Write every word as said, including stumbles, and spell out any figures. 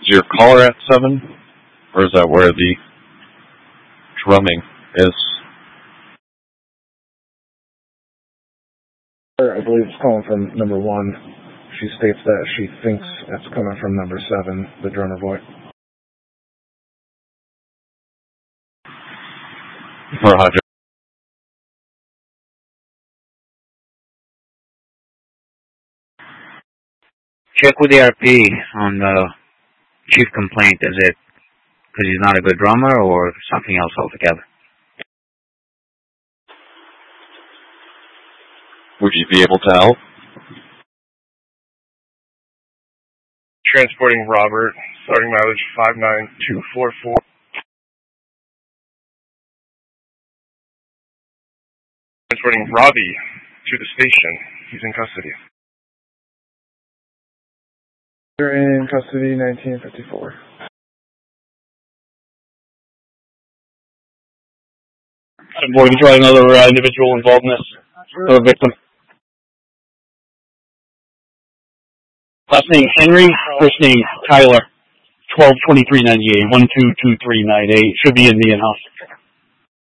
Is your caller at seven? Or is that where the drumming is? I believe it's calling from number one. She states that she thinks it's coming from number seven, the drummer boy. Roger. Check with the R P on the chief complaint. Is it because he's not a good drummer or something else altogether? Would you be able to help? Transporting Robert, starting mileage five nine two four four. Transporting Robbie to the station. He's in custody. You're in custody, nineteen fifty-four. Boy, we tried another uh, individual involved in this, another victim. Last name Henry, first name Tyler, twelve twenty-three ninety-eight, one two two three nine eight. Should be in the in-house.